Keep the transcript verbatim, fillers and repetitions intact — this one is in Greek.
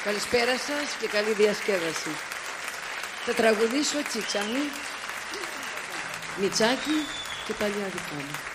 Καλησπέρα σας και καλή διασκέδαση. Θα τραγουδήσω Τσιτσάνι, Μιτσάκι και παλιά δικά μου.